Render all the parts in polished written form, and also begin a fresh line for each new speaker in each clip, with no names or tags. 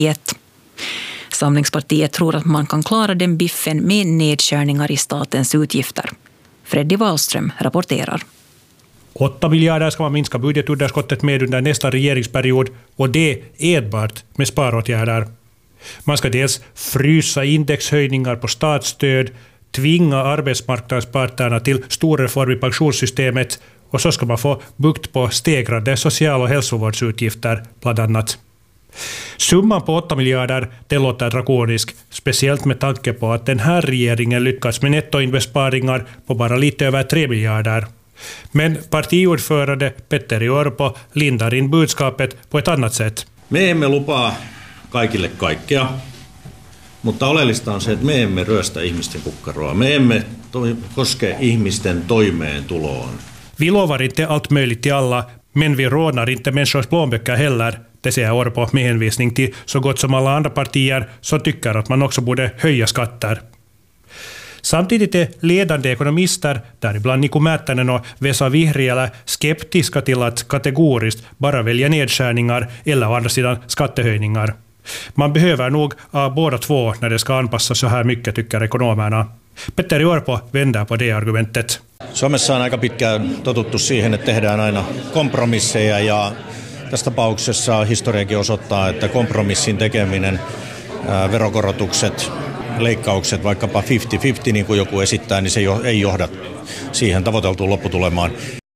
Samlingspartiet tror att man kan klara den biffen med nedskärningar i statens utgifter. Freddy Wallström rapporterar.
8 miljarder ska man minska budgetunderskottet med under nästa regeringsperiod, och det enbart med sparåtgärder. Man ska dels frysa indexhöjningar på statsstöd, tvinga arbetsmarknadsparterna till stor reform i pensionssystemet, och så ska man få bukt på stegrande social- och hälsovårdsutgifter bland annat. Summan på 8 miljarder, det låter drakonisk, speciellt med tanke på att den här regeringen lyckats med nettoinbesparingar på bara lite över 3 miljarder. Men partiordförande Petteri Orpo lindar in budskapet på ett annat sätt.
Me emme lupaa kaikille kaikkea, mutta oleellista on se, että me emme ryöstä ihmisten kukkaroa. Me emme koske ihmisten toimeentuloon.
Vi lovar inte allt möjligt till alla, men vi rånar inte människors plånböcker heller. Det säger Orpo med hänvisning till så gott som alla andra partier som tycker att man också borde höja skatter. Samtidigt är ledande ekonomister, däribland Niko Määttänen och Vesa Vihriälä, skeptiska till att kategoriskt bara välja nedskärningar eller å andra sidan skattehöjningar. Man behöver nog båda två när det ska anpassas så här mycket, tycker ekonomerna. Petteri Orpo vänder på det argumentet.
Suomessa on aika pitkään totuttu siihen, että tehdään aina kompromisseja, ja tässä tapauksessa historiakin osoittaa, että kompromissin tekeminen, verokorotukset, leikkaukset, vaikkapa 50-50, niin kuin joku esittää, niin se ei johda siihen tavoiteltuun lopputulemaan.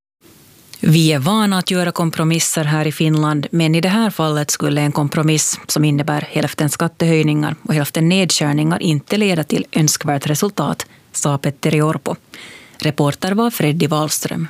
Vi är vana att göra kompromisser här i Finland, men i det här fallet skulle en kompromiss som innebär hälften skattehöjningar och hälften nedskärningar inte leda till önskvärt resultat, sa Petteri Orpo. Reporter var Freddy Wallström.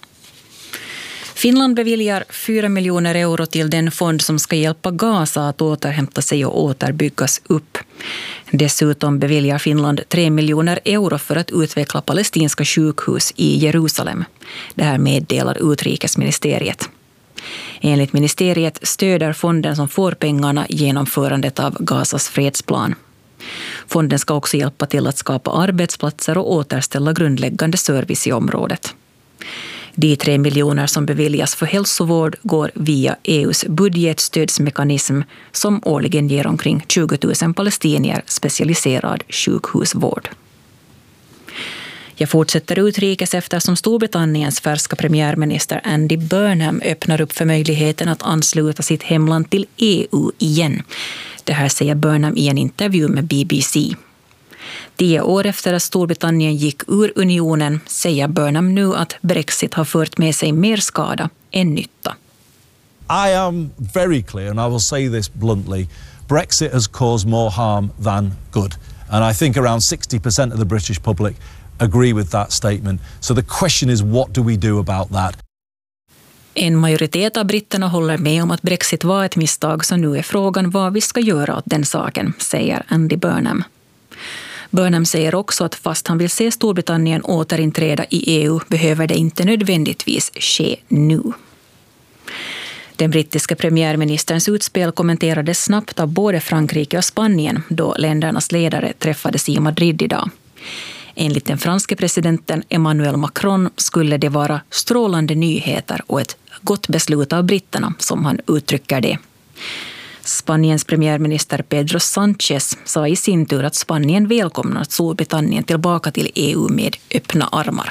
Finland beviljar 4 miljoner euro till den fond som ska hjälpa Gaza att återhämta sig och återbyggas upp. Dessutom beviljar Finland 3 miljoner euro för att utveckla palestinska sjukhus i Jerusalem. Det här meddelar utrikesministeriet. Enligt ministeriet stöder fonden som får pengarna genomförandet av Gazas fredsplan. Fonden ska också hjälpa till att skapa arbetsplatser och återställa grundläggande service i området. De 3 miljoner som beviljas för hälsovård går via EUs budgetstödsmekanism som årligen ger omkring 20 000 palestinier specialiserad sjukhusvård. Jag fortsätter utrikes eftersom Storbritanniens färska premiärminister Andy Burnham öppnar upp för möjligheten att ansluta sitt hemland till EU igen. Det här säger Burnham i en intervju med BBC. 10 år efter att Storbritannien gick ur unionen säger Burnham nu att Brexit har fört med sig mer skada än nytta.
I am very clear, and I will say this bluntly, Brexit has caused more harm than good. And I think around 60% of the British public agree with that statement. So the question is, what do we do about that?
En majoritet av britterna håller med om att Brexit var ett misstag, så nu är frågan vad vi ska göra åt den saken, säger Andy Burnham. Burnham säger också att fast han vill se Storbritannien återinträda i EU behöver det inte nödvändigtvis ske nu. Den brittiska premiärministerns utspel kommenterades snabbt av både Frankrike och Spanien då ländernas ledare träffades i Madrid idag. Enligt den franske presidenten Emmanuel Macron skulle det vara strålande nyheter och ett gott beslut av britterna, som han uttrycker det. Spaniens premiärminister Pedro Sánchez sa i sin tur att Spanien välkomnar Storbritannien tillbaka till EU med öppna armar.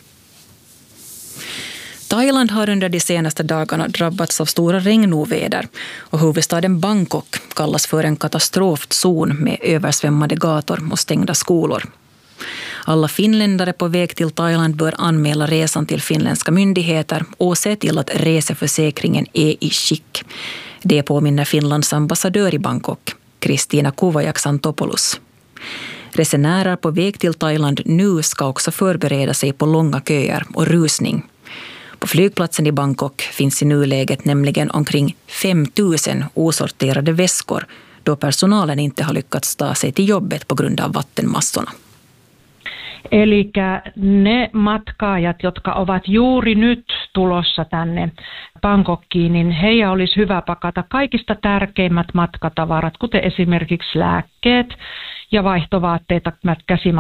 Thailand har under de senaste dagarna drabbats av stora regnoväder och huvudstaden Bangkok kallas för en katastrofzon med översvämmade gator och stängda skolor. Alla finländare på väg till Thailand bör anmäla resan till finländska myndigheter och se till att reseförsäkringen är i skick. Det påminner Finlands ambassadör i Bangkok, Kristina Kuvajak-Santopoulos. Resenärer på väg till Thailand nu ska också förbereda sig på långa köer och rusning. På flygplatsen i Bangkok finns i nuläget nämligen omkring 5 000 osorterade väskor då personalen inte har lyckats ta sig till jobbet på grund av vattenmassorna.
Eli ne matkaajat, jotka ovat juuri nyt tulossa tänne Bangkokiin, niin heidän olisi hyvä pakata kaikista tärkeimmät matkatavarat, kuten esimerkiksi lääkkeet ja vaihtovaatteita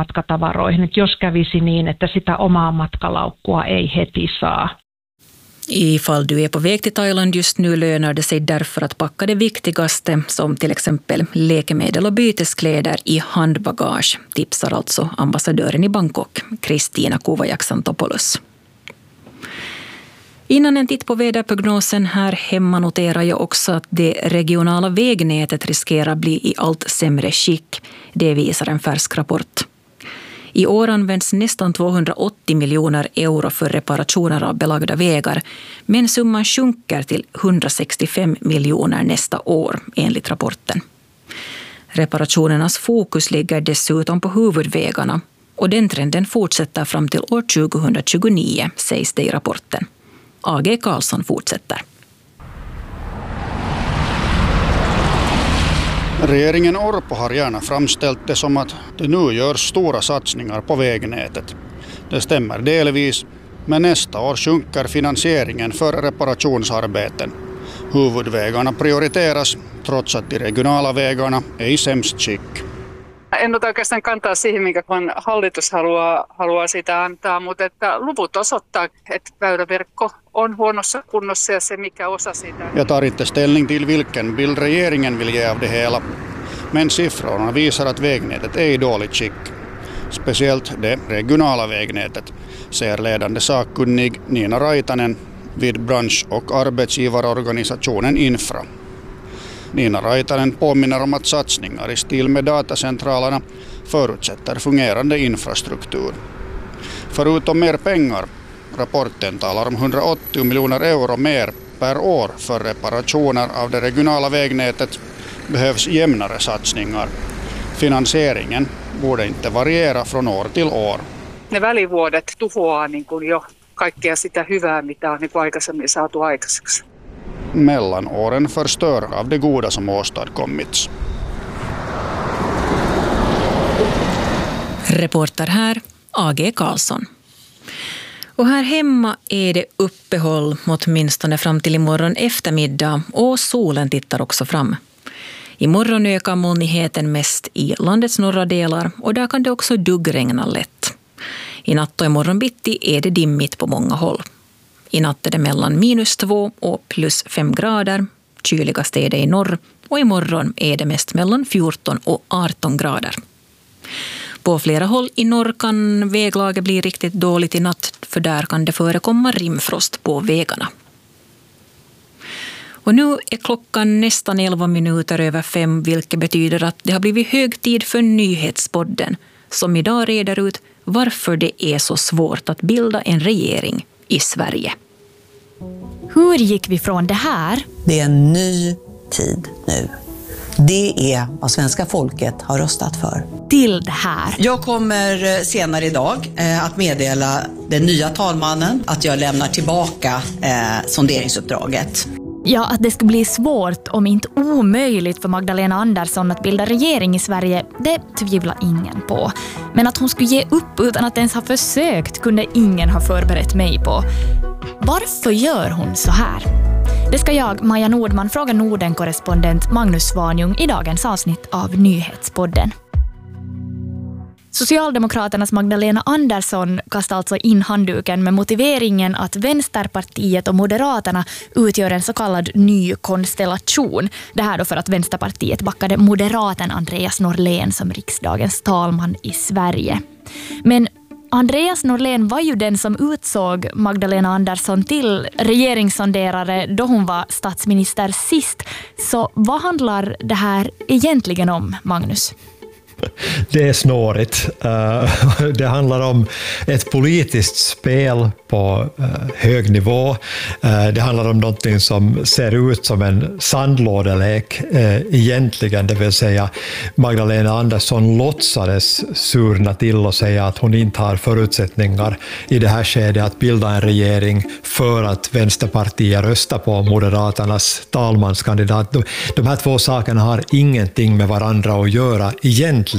käsimatkatavaroihin, että jos kävisi niin, että sitä omaa matkalaukkua ei heti saa.
Ifall du är på väg till Thailand just nu lönar det sig därför att packa det viktigaste, som till exempel läkemedel och byteskläder, i handbagage, tipsar alltså ambassadören i Bangkok, Kristina Kuvajaksantopoulos. Innan en titt på väderprognosen här hemma noterar jag också att det regionala vägnätet riskerar bli i allt sämre skick. Det visar en färsk rapport. I år används nästan 280 miljoner euro för reparationer av belagda vägar, men summan sjunker till 165 miljoner nästa år, enligt rapporten. Reparationernas fokus ligger dessutom på huvudvägarna, och den trenden fortsätter fram till år 2029, sägs det i rapporten. A.G. Karlsson fortsätter.
Regeringen Orpo har gärna framställt det som att det nu görs stora satsningar på vägnätet. Det stämmer delvis, men nästa år sjunker finansieringen för reparationsarbeten. Huvudvägarna prioriteras, trots att de regionala vägarna är i sämst skick.
En ota oikeastaan kantaa siihen, minkä hallitus haluaa sitä antaa, mutta että luvut osoittaa, että väyläverkko on huonossa kunnossa ja se mikä osa siitä.
Jag tar inte ställning till vilken bild regeringen vill ge av det hela, men siffrorna visar att vägnätet är i dåligt skick. Speciellt det regionala vägnätet, säger ledande sakkunnig Nina Raitanen vid bransch- och arbetsgivarorganisationen Infra. Nina Raitanen påminner om att satsningar i stil med datacentralerna förutsätter fungerande infrastruktur. Förutom mer pengar, rapporten talar om 180 miljoner euro mer per år för reparationer av det regionala vägnätet, behövs jämnare satsningar. Finansieringen borde inte variera från år till år.
Ne välivuodet tuhoaa jo kaikkea sitä hyvää, mitä on aikaisemmin saatu aikaiseksi.
Mellanåren förstör av det goda som åstadkommits.
Reporter här, A.G. Karlsson. Och här hemma är det uppehåll åtminstone fram till imorgon eftermiddag, och solen tittar också fram. Imorgon ökar molnigheten mest i landets norra delar, och där kan det också duggregna lätt. I natt och imorgon bitti är det dimmigt på många håll. I natt är det mellan -2 och +5 grader. Kyligast är det i norr, och imorgon är det mest mellan 14 och 18 grader. På flera håll i norr kan väglaget bli riktigt dåligt i natt, för där kan det förekomma rimfrost på vägarna. Och nu är klockan nästan 11 minuter över 5, vilket betyder att det har blivit hög tid för nyhetspodden, som idag reder ut varför det är så svårt att bilda en regering i Sverige.
Hur gick vi från det här?
Det är en ny tid nu. Det är vad svenska folket har röstat för.
Till det här.
Jag kommer senare idag att meddela den nya talmannen att jag lämnar tillbaka sonderingsuppdraget.
Ja, att det ska bli svårt, om inte omöjligt, för Magdalena Andersson att bilda regering i Sverige, det tvivlar ingen på. Men att hon skulle ge upp utan att ens ha försökt kunde ingen ha förberett mig på. Varför gör hon så här? Det ska jag, Maja Nordman, fråga Norden-korrespondent Magnus Svanjung i dagens avsnitt av Nyhetspodden. Socialdemokraternas Magdalena Andersson kastar alltså in handduken med motiveringen att Vänsterpartiet och Moderaterna utgör en så kallad ny konstellation. Det här då för att Vänsterpartiet backade moderaten Andreas Norlén som riksdagens talman i Sverige. Men Andreas Norlén var ju den som utsåg Magdalena Andersson till regeringssonderare då hon var statsminister sist. Så vad handlar det här egentligen om, Magnus?
Det är snårigt. Det handlar om ett politiskt spel på hög nivå. Det handlar om någonting som ser ut som en sandlådelek egentligen, det vill säga Magdalena Andersson låtsades surna till och säga att hon inte har förutsättningar i det här skedet att bilda en regering för att Vänsterpartiet röstar på Moderaternas talmanskandidat. De här två sakerna har ingenting med varandra att göra egentligen.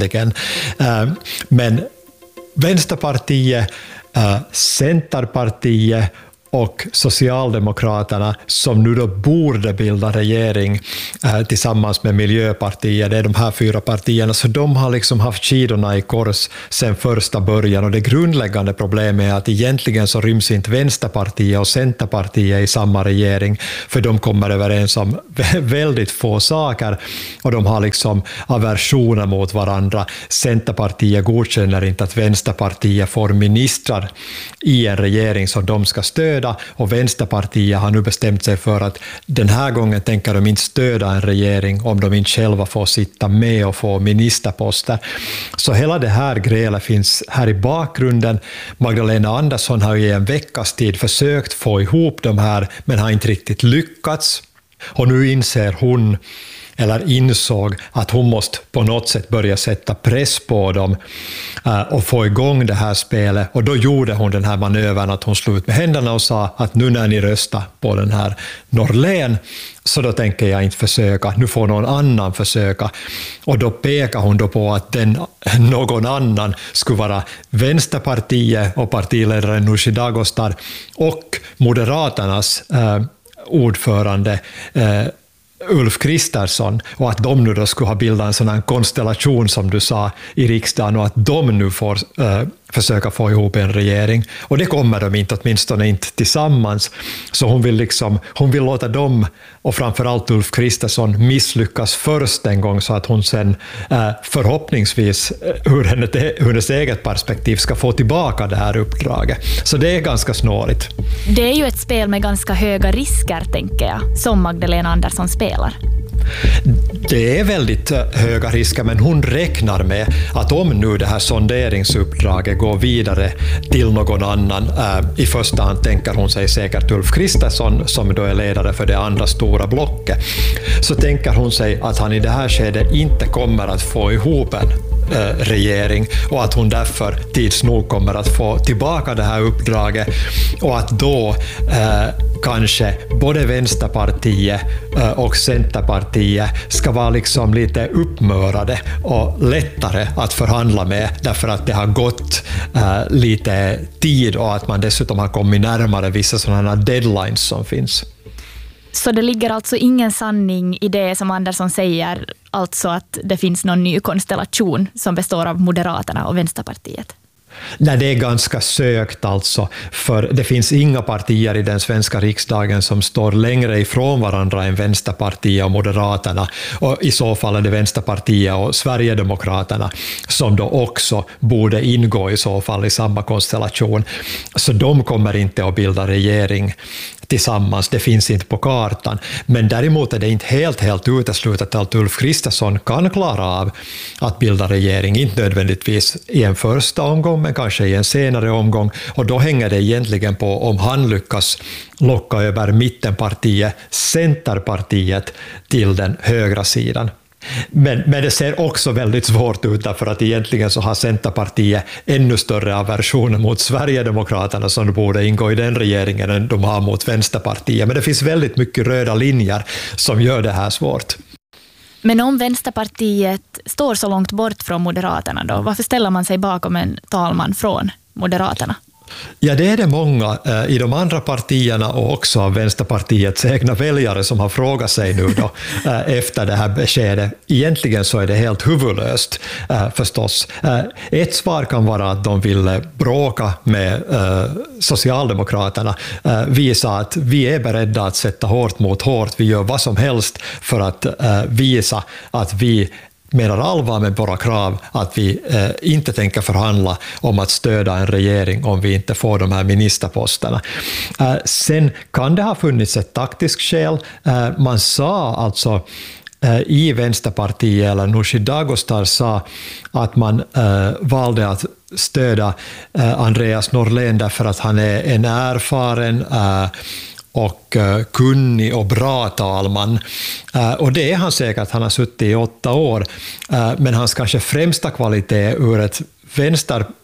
Men Vänsterpartiet, Centerpartiet och Socialdemokraterna, som nu då borde bilda regering tillsammans med Miljöpartiet. Det är de här 4 partierna, så de har liksom haft skidorna i kors sedan första början, och det grundläggande problemet är att egentligen så ryms inte Vänsterpartiet och Centerpartiet i samma regering, för de kommer överens om väldigt få saker, och de har liksom aversioner mot varandra. Centerpartiet godkänner inte att Vänsterpartiet får ministrar i en regering som de ska stödja, och Vänsterpartiet har nu bestämt sig för att den här gången tänker de inte stödja en regering om de inte själva får sitta med och få ministerposter. Så hela det här grälet finns här i bakgrunden. Magdalena Andersson har i en veckas tid försökt få ihop de här, men har inte riktigt lyckats. Och nu inser hon, eller insåg, att hon måste på något sätt börja sätta press på dem och få igång det här spelet. Och då gjorde hon den här manövern att hon slog ut med händerna och sa att nu när ni röstar på den här Norlén, så då tänker jag inte försöka, nu får någon annan försöka. Och då pekar hon då på att någon annan skulle vara Vänsterpartiet och partiledaren Nooshi Dadgostar och Moderaternas ordförande Ulf Kristersson, och att de nu då skulle ha bildat en sån här konstellation som du sa i riksdagen, och att de nu får försöka få ihop en regering. Och det kommer de inte, åtminstone inte tillsammans. Så hon vill låta dem, och framförallt Ulf Kristersson, misslyckas först en gång, så att hon sen förhoppningsvis ur hennes eget perspektiv ska få tillbaka det här uppdraget. Så det är ganska snårigt.
Det är ju ett spel med ganska höga risker, tänker jag, som Magdalena Andersson spelar.
Det är väldigt höga risker, men hon räknar med att om nu det här sonderingsuppdraget går vidare till någon annan, i första hand tänker hon sig säkert Ulf Kristersson, som då är ledare för det andra stora blocket, så tänker hon sig att han i det här skedet inte kommer att få ihop en regering, och att hon därför tids nog kommer att få tillbaka det här uppdraget, och att då kanske både Vänsterpartiet och Centerpartiet ska vara liksom lite uppmörade och lättare att förhandla med, därför att det har gått lite tid och att man dessutom har kommit närmare vissa sådana deadlines som finns.
Så det ligger alltså ingen sanning i det som Andersson säger, alltså att det finns någon ny konstellation som består av Moderaterna och Vänsterpartiet?
Nej, det är ganska sökt alltså, för det finns inga partier i den svenska riksdagen som står längre ifrån varandra än Vänsterpartiet och Moderaterna, och i så fall är det Vänsterpartiet och Sverigedemokraterna som då också borde ingå i så fall i samma konstellation. Så de kommer inte att bilda regering tillsammans, det finns inte på kartan. Men däremot är det inte helt uteslutet att Ulf Kristersson kan klara av att bilda regering, inte nödvändigtvis i en första omgång, men kanske i en senare omgång, och då hänger det egentligen på om han lyckas locka över mittenpartiet, Centerpartiet, till den högra sidan. Men det ser också väldigt svårt ut, därför att egentligen så har Centerpartiet ännu större aversioner mot Sverigedemokraterna, som borde ingå i den regeringen, än de har mot Vänsterpartiet. Men det finns väldigt mycket röda linjer som gör det här svårt.
Men om Vänsterpartiet står så långt bort från Moderaterna då, varför ställer man sig bakom en talman från Moderaterna?
Ja, det är det många i de andra partierna och också av Vänsterpartiets egna väljare som har frågat sig nu då efter det här beskedet. Egentligen så är det helt huvudlöst förstås. Ett svar kan vara att de vill bråka med Socialdemokraterna, visa att vi är beredda att sätta hårt mot hårt, vi gör vad som helst för att visa att vi menar allvar med våra krav, att vi inte tänker förhandla om att stödja en regering om vi inte får de här ministerposterna. Sen kan det ha funnits ett taktiskt skäl. Man sa alltså i Vänsterpartiet, eller Nooshi Dadgostar sa att man valde att stödja Andreas Norlén därför att han är en erfaren och kunnig och bra talman. Och det är han säkert, han har suttit i 8 år. Men hans kanske främsta kvalitet ur ett vänsterparti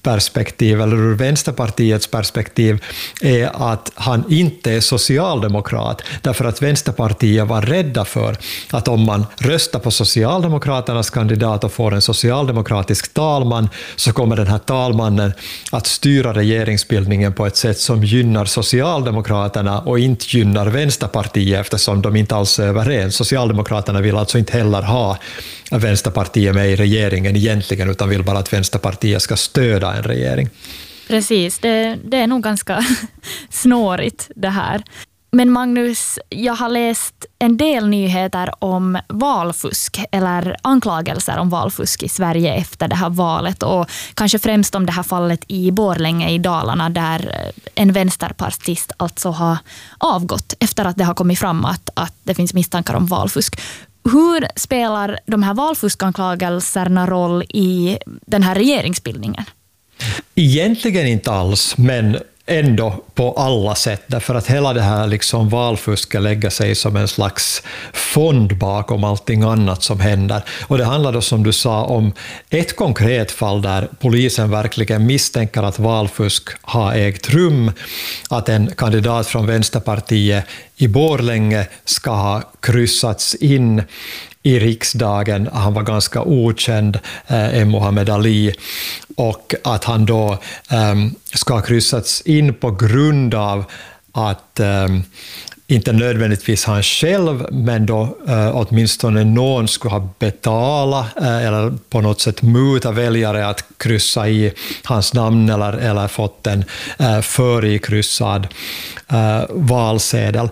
perspektiv eller ur Vänsterpartiets perspektiv är att han inte är socialdemokrat, därför att Vänsterpartiet var rädda för att om man röstar på Socialdemokraternas kandidat och får en socialdemokratisk talman, så kommer den här talmannen att styra regeringsbildningen på ett sätt som gynnar Socialdemokraterna och inte gynnar Vänsterpartiet, eftersom de inte alls är överens. Socialdemokraterna vill alltså inte heller ha Vänsterpartiet med i regeringen egentligen, utan vill bara att Vänsterpartiet ska stödja en regering.
Precis, det är nog ganska snårigt det här. Men Magnus, jag har läst en del nyheter om valfusk eller anklagelser om valfusk i Sverige efter det här valet, och kanske främst om det här fallet i Borlänge i Dalarna där en vänsterpartist alltså har avgått efter att det har kommit fram att det finns misstankar om valfusk. Hur spelar de här valfuskanklagelserna roll i den här regeringsbildningen?
Egentligen inte alls, men ändå på alla sätt, därför att hela det här liksom valfusket lägger sig som en slags fond bakom allting annat som händer. Och det handlar då, som du sa, om ett konkret fall där polisen verkligen misstänker att valfusk har ägt rum, att en kandidat från Vänsterpartiet i Borlänge ska ha kryssats in i riksdagen. Han var ganska okänd, Mohammed Ali, och att han då ska ha kryssats in på grund av att inte nödvändigtvis han själv, men då åtminstone någon skulle ha betalat eller på något sätt muta väljare att kryssa i hans namn eller fått en förikryssad valsedel.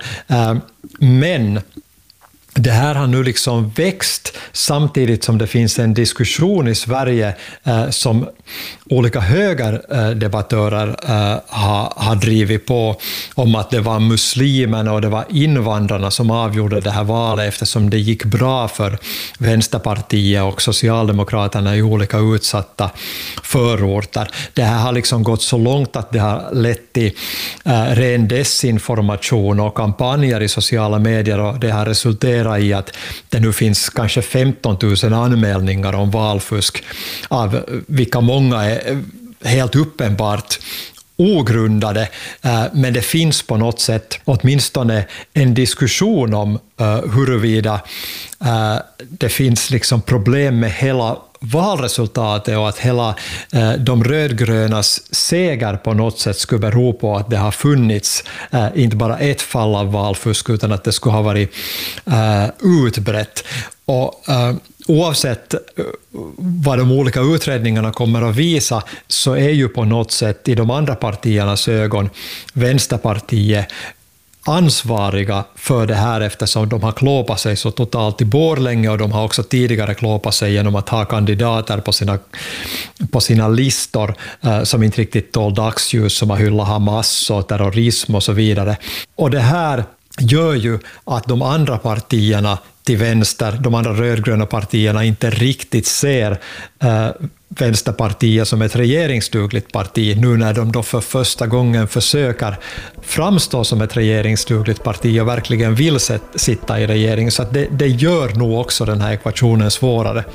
Men det här har nu liksom växt samtidigt som det finns en diskussion i Sverige som olika högerdebattörer har drivit på om att det var muslimerna och det var invandrarna som avgjorde det här valet, eftersom det gick bra för Vänsterpartiet och Socialdemokraterna i olika utsatta förorter. Det här har liksom gått så långt att det har lett till ren desinformation och kampanjer i sociala medier, och det har resulterat i att det nu finns kanske 15 000 anmälningar om valfusk, av vilka många är helt uppenbart ogrundade, men det finns på något sätt åtminstone en diskussion om huruvida det finns liksom problem med hela valresultatet och att hela de rödgrönas seger på något sätt skulle bero på att det har funnits inte bara ett fall av valfusk, utan att det skulle ha varit utbrett. Och oavsett vad de olika utredningarna kommer att visa, så är ju på något sätt i de andra partiernas ögon Vänsterpartiet ansvariga för det här, eftersom de har klåpat sig så totalt i Borlänge, och de har också tidigare klåpat sig genom att ha kandidater på sina listor som inte riktigt tål dagsljus, som har hyllat Hamas och terrorism och så vidare. Och det här gör ju att de andra partierna till vänster, de andra rödgröna partierna, inte riktigt ser Vänsterpartiet som ett regeringsdugligt parti, nu när de då för första gången försöker framstå som ett regeringsdugligt parti och verkligen vill sitta i regeringen. Så att det gör nog också den här ekvationen svårare.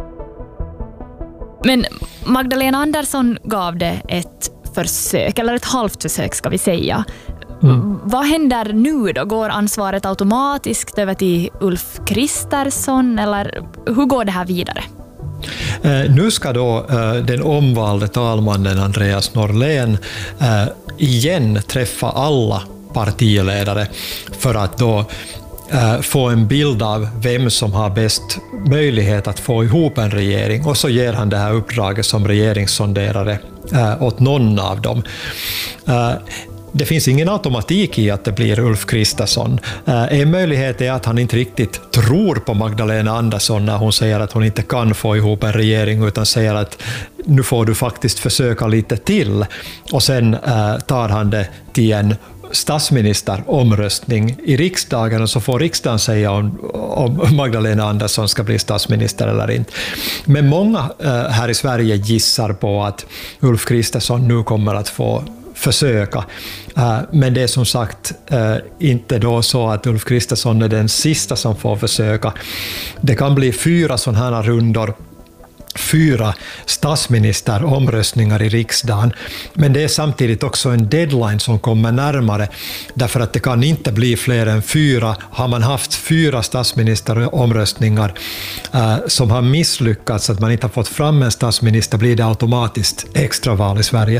Men Magdalena Andersson gav det ett försök, eller ett halvt försök ska vi säga. Vad händer nu då? Går ansvaret automatiskt över till Ulf Kristersson, eller hur går det här vidare?
Nu ska då den omvalde talmannen Andreas Norlén igen träffa alla partiledare för att då få en bild av vem som har bäst möjlighet att få ihop en regering, och så ger han det här uppdraget som regeringssonderare åt någon av dem. Det finns ingen automatik i att det blir Ulf Kristersson. En möjlighet är att han inte riktigt tror på Magdalena Andersson när hon säger att hon inte kan få ihop en regering, utan säger att nu får du faktiskt försöka lite till. Och sen tar han det till en statsministeromröstning i riksdagen, och så får riksdagen säga om Magdalena Andersson ska bli statsminister eller inte. Men många här i Sverige gissar på att Ulf Kristersson nu kommer att få försöka. Men det är som sagt inte då så att Ulf Kristersson är den sista som får försöka. Det kan bli 4 sådana här rundor 4 statsministeromröstningar i riksdagen. Men det är samtidigt också en deadline som kommer närmare, därför att det kan inte bli fler än 4. Har man haft 4 statsministeromröstningar som har misslyckats, att man inte har fått fram en statsminister, blir det automatiskt extraval i Sverige.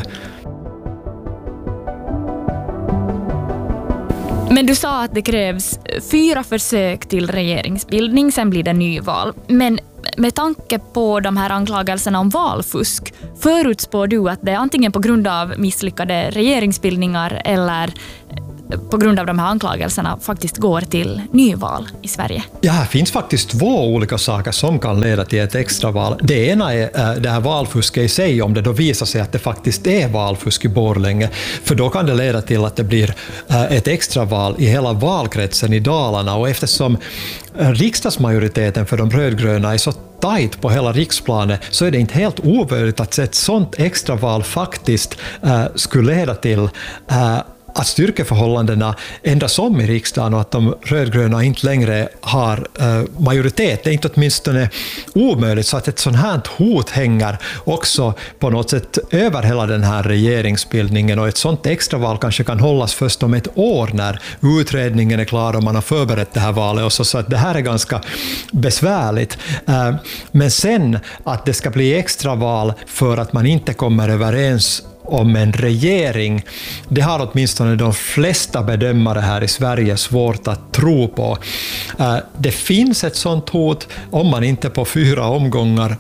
Men du sa att det krävs 4 försök till regeringsbildning, sen blir det nyval. Men med tanke på de här anklagelserna om valfusk, förutspår du att det antingen på grund av misslyckade regeringsbildningar eller på grund av de här anklagelserna faktiskt går till nyval i Sverige?
Ja, det finns faktiskt 2 olika saker som kan leda till ett extraval. Det ena är det här valfusket i sig, om det då visar sig att det faktiskt är valfusk i Borlänge. För då kan det leda till att det blir ett extraval i hela valkretsen i Dalarna. Och eftersom riksdagsmajoriteten för de rödgröna är så tajt på hela riksplanet, så är det inte helt omöjligt att ett sånt extraval faktiskt skulle leda till att styrkeförhållandena ändras om i riksdagen och att de rödgröna inte längre har majoritet. Det är inte åtminstone omöjligt, så att ett sånt här hot hänger också på något sätt över hela den här regeringsbildningen, och ett sånt extraval kanske kan hållas först om ett år när utredningen är klar och man har förberett det här valet. Och så att det här är ganska besvärligt. Men sen att det ska bli extraval för att man inte kommer överens om en regering, det har åtminstone de flesta bedömare här i Sverige svårt att tro på. Det finns ett sånt hot om man inte på 4 omgångar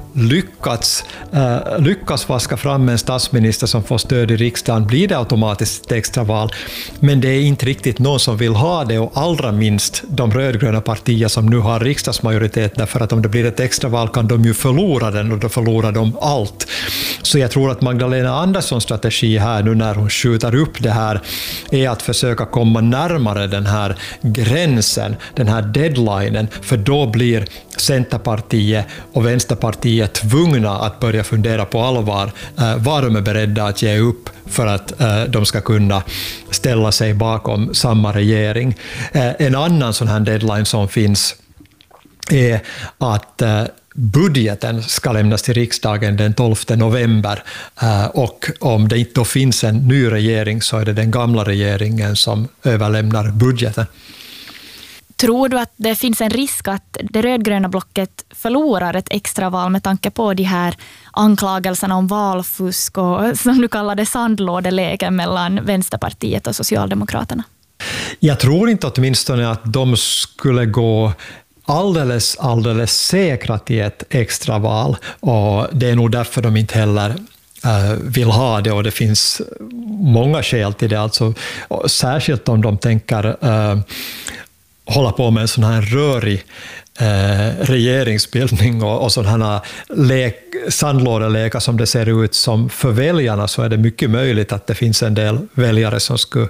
lyckas vaska fram en statsminister som får stöd i riksdagen, blir det automatiskt ett extraval. Men det är inte riktigt någon som vill ha det, och allra minst de rödgröna partier som nu har riksdagsmajoritet, därför att om det blir ett extraval kan de ju förlora den, och då förlorar de allt. Så jag tror att Magdalena Anderssons strategi här nu när hon skjuter upp det här är att försöka komma närmare den här gränsen, den här deadlinen, för då blir Centerpartiet och Vänsterpartiet tvungna att börja fundera på allvar vad de är beredda att ge upp för att de ska kunna ställa sig bakom samma regering. En annan sån här deadline som finns är att budgeten ska lämnas till riksdagen den 12 november, och om det inte finns en ny regering så är det den gamla regeringen som överlämnar budgeten.
Tror du att det finns en risk att det rödgröna blocket förlorar ett extraval med tanke på de här anklagelserna om valfusk och, som du kallar det, sandlådeleken mellan Vänsterpartiet och Socialdemokraterna?
Jag tror inte åtminstone att de skulle gå alldeles säkra till ett extraval, och det är nog därför de inte heller vill ha det, och det finns många skäl till det, alltså, särskilt om de tänker hålla på med en sån här rörig regeringsbildning och sådana sandlådelekar som det ser ut som för väljarna, så är det mycket möjligt att det finns en del väljare som skulle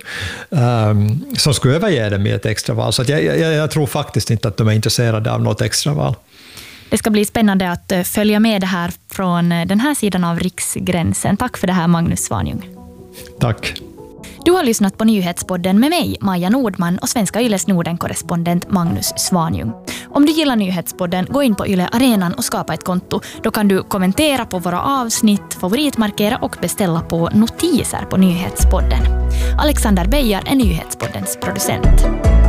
överge dem i ett extraval. Så att jag tror faktiskt inte att de är intresserade av något extraval.
Det ska bli spännande att följa med det här från den här sidan av riksgränsen. Tack för det här, Magnus Svanjung.
Tack.
Du har lyssnat på Nyhetspodden med mig, Maja Nordman, och Svenska Yles Norden-korrespondent Magnus Svanjung. Om du gillar Nyhetspodden, gå in på Yle Arenan och skapa ett konto. Då kan du kommentera på våra avsnitt, favoritmarkera och beställa på notiser på Nyhetspodden. Alexander Beijer är Nyhetspoddens producent.